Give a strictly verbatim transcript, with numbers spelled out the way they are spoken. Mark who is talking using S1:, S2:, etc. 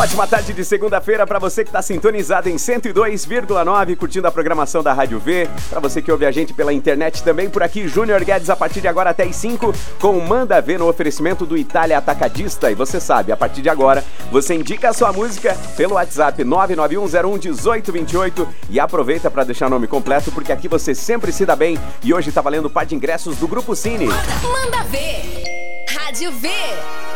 S1: Ótima tarde de segunda-feira para você que está sintonizado em cento e dois vírgula nove, curtindo a programação da Rádio V. Para você que ouve a gente pela internet também, por aqui, Júnior Guedes, a partir de agora até as cinco, com Manda Ver no oferecimento do Itália Atacadista. E você sabe, a partir de agora, você indica a sua música pelo WhatsApp nove nove um zero um um oito dois oito e aproveita para deixar o nome completo, porque aqui você sempre se dá bem. E hoje tá valendo um par de ingressos do Grupo Cine.
S2: Manda Ver! Rádio V!